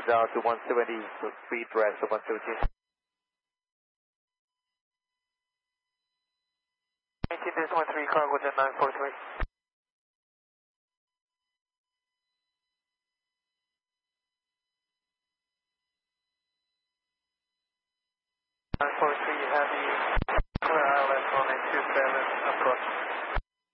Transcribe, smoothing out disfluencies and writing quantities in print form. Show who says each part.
Speaker 1: down to 170, so speed rest of 117. 19-13, cargo jet 943. 943 heavy.